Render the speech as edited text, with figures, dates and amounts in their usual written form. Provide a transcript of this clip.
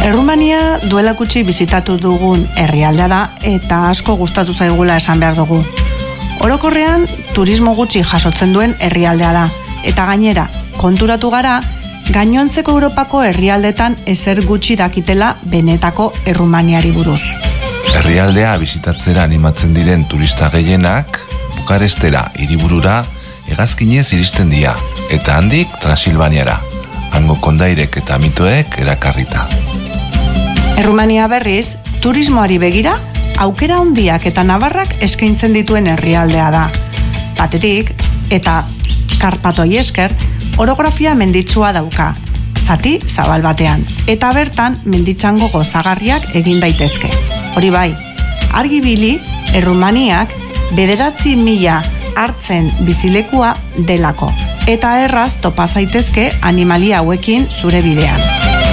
Errumania duela gutxi bizitatu dugun herrialdea da eta asko gustatu zaigula esan behar dugu. Orokorrean, turismo gutxi jasotzen duen herrialdea da, eta gainera, konturatu gara, gainontzeko Europako herrialdetan ezer gutxi dakitela benetako Errumaniari buruz. Herrialdea bizitatzera animatzen diren turista gehienak, Bukarestera hiriburura hegazkinez iristen dira, eta handik Transilvaniara, hango kondairek eta mitoek erakarrita. Errumania berriz, turismoari begira, aukera handiak eta nabarrak eskaintzen dituen herrialdea da. Batetik, eta Karpatoi esker, orografia menditsua dauka, zati zabal batean, eta bertan menditxango gozagarriak egin daitezke. Hori bai, argi bili, Errumaniak 9.000 hartzen bizilekua delako, eta erraz topa zaitezke animalia hauekin zure bidean.